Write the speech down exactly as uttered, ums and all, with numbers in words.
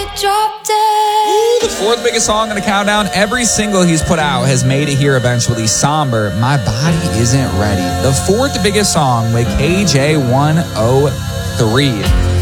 drop dead. The fourth biggest song in the countdown. Every single he's put out has made it here eventually. Somber, My Body Isn't Ready. The fourth biggest song with K J one oh three.